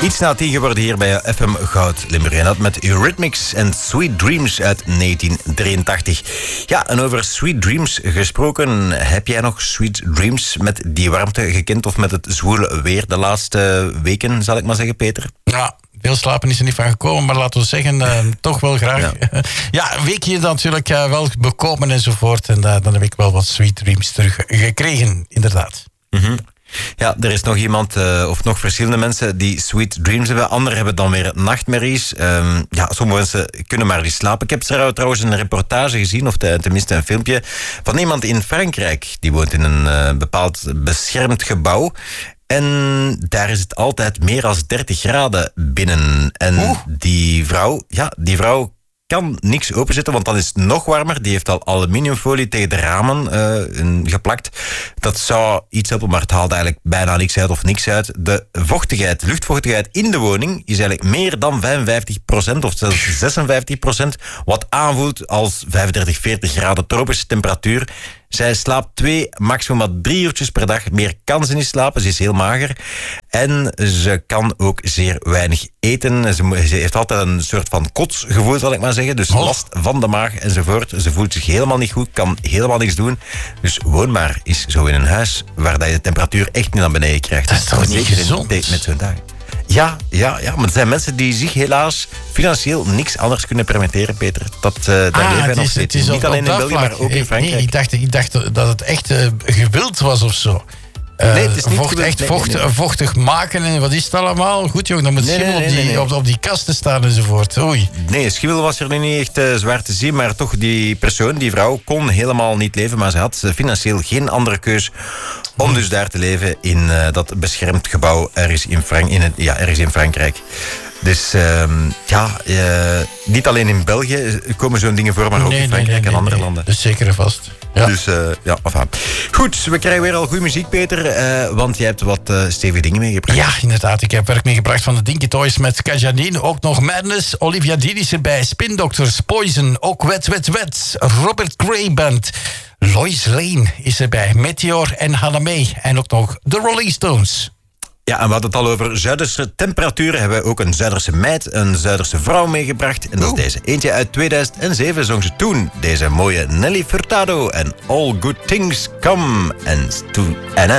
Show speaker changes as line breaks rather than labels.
Iets na 10 geworden hier bij FM Goud Limburg. En dat met Eurythmics en Sweet Dreams uit 1983. Ja, en over Sweet Dreams gesproken. Heb jij nog Sweet Dreams met die warmte gekend of met het zwoele weer de laatste weken, zal ik maar zeggen, Peter?
Ja, veel slapen is er niet van gekomen, maar laten we zeggen, toch wel graag. Ja, een weekje natuurlijk wel bekomen enzovoort. En dan heb ik wel wat Sweet Dreams teruggekregen, inderdaad.
Mm-hmm. Ja, er is nog iemand, of nog verschillende mensen die Sweet Dreams hebben. Anderen hebben dan weer nachtmerries. Sommige mensen kunnen maar niet slapen. Ik heb trouwens een reportage gezien, of tenminste een filmpje, van iemand in Frankrijk. Die woont in een bepaald beschermd gebouw. En daar is het altijd meer dan 30 graden binnen. En die vrouw kan niks openzetten, want dan is het nog warmer. Die heeft al aluminiumfolie tegen de ramen geplakt. Dat zou iets helpen, maar het haalt eigenlijk bijna niks uit of niks uit. De luchtvochtigheid in de woning is eigenlijk meer dan 55% of zelfs 56%, wat aanvoelt als 35, 40 graden tropische temperatuur. Zij slaapt 2, maximum 3 uurtjes per dag. Meer kan ze niet slapen, ze is heel mager. En ze kan ook zeer weinig eten. Ze heeft altijd een soort van kotsgevoel, zal ik maar zeggen. Dus last van de maag enzovoort. Ze voelt zich helemaal niet goed, kan helemaal niks doen. Dus woon maar eens zo in een huis waar je de temperatuur echt niet naar beneden krijgt.
Dat is toch niet gezond?
Met zo'n dag. Ja, maar er zijn mensen die zich helaas financieel niks anders kunnen permitteren, Peter. Daar leven wij nog steeds. Niet alleen in België, maar ook in Frankrijk.
Nee, ik dacht dat het echt gewild was of zo.
Nee, het is niet
vochtig maken en wat is het allemaal? Goed, joh, dan moet schimmel op die kasten staan enzovoort. Oei.
Nee, schimmel was er nu niet echt zwaar te zien, maar toch die persoon, die vrouw, kon helemaal niet leven, maar ze had financieel geen andere keus om dus daar te leven in dat beschermd gebouw ergens in Frankrijk. Dus niet alleen in België komen zo'n dingen voor, maar ook in Frankrijk en andere landen.
Dus zeker en vast.
Ja. Dus goed, we krijgen weer al goede muziek, Peter. Want jij hebt wat stevige dingen meegebracht.
Ja, inderdaad. Ik heb werk meegebracht van de Dinky Toys met Kajanine. Ook nog Madness. Olivia Dean is erbij. Spin Doctors, Poison. Ook Wet. Robert Gray Band. Lois Lane is erbij. Meteor en Hannah May. En ook nog The Rolling Stones.
Ja, en we hadden het al over Zuiderse temperaturen. Hebben we ook een Zuiderse meid, een Zuiderse vrouw meegebracht. En dat is deze. Eentje uit 2007 zong ze toen. Deze mooie Nelly Furtado en All Good Things Come and to an End.